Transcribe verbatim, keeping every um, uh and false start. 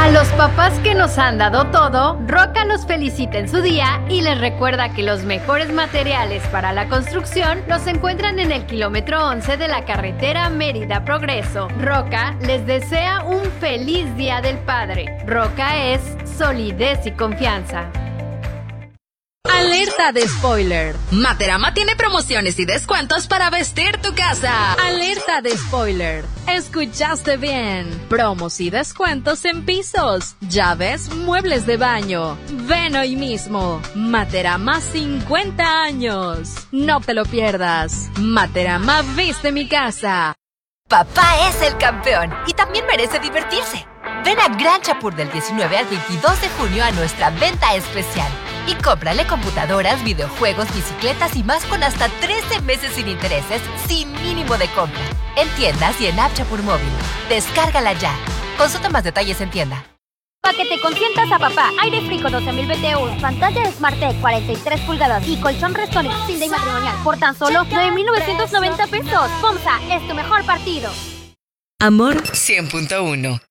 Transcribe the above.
A los papás que nos han dado todo, Roca los felicita en su día y les recuerda que los mejores materiales para la construcción los encuentran en el kilómetro once de la carretera Mérida Progreso. Roca les desea un feliz Día del Padre. Roca es solidez y confianza. Alerta de spoiler. Materama tiene promociones y descuentos para vestir tu casa. Alerta de spoiler. Escuchaste bien. Promos y descuentos en pisos, llaves, muebles de baño. Ven hoy mismo. Materama cincuenta años. No te lo pierdas. Materama viste mi casa. Papá es el campeón y también merece divertirse. Ven a Gran Chapur del diecinueve al veintidós de junio a nuestra venta especial y cómprale computadoras, videojuegos, bicicletas y más con hasta trece meses sin intereses, sin mínimo de compra. En tiendas y en App Chapur Móvil. Descárgala ya. Consulta más detalles en tienda. Para que te consientas a papá, aire frico doce mil B T Us, pantalla de SmartTech cuarenta y tres pulgadas y colchón Restonic sin day matrimonial por tan solo nueve mil novecientos noventa pesos. FOMSA es tu mejor partido. Amor cien punto uno.